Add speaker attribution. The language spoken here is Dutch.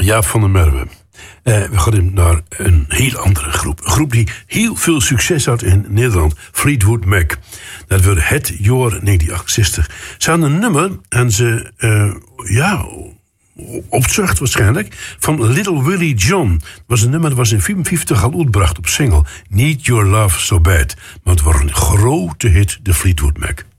Speaker 1: Jaap van der Merwe. We gaan naar een heel andere groep. Een groep die heel veel succes had in Nederland. Fleetwood Mac. Dat was het jaar 1968. Ze hadden een nummer en ze... opzucht waarschijnlijk, van Little Willie John. Dat was een nummer dat was in 1954 al uitgebracht op single. Need Your Love So Bad. Maar het was een grote hit, de Fleetwood Mac.